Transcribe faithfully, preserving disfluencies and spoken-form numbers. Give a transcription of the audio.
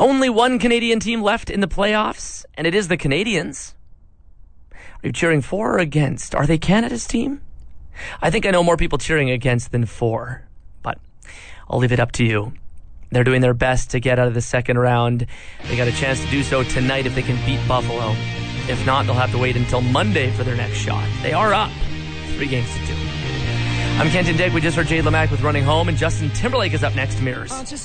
Only one Canadian team left in the playoffs, and it is the Canadiens. Are you cheering for or against? Are they Canada's team? I think I know more people cheering against than for, but I'll leave it up to you. They're doing their best to get out of the second round. They got a chance to do so tonight if they can beat Buffalo. If not, they'll have to wait until Monday for their next shot. They are up three games to two. I'm Kenton Dick. We just heard Jade Lamack with Running Home, and Justin Timberlake is up next to Mirrors.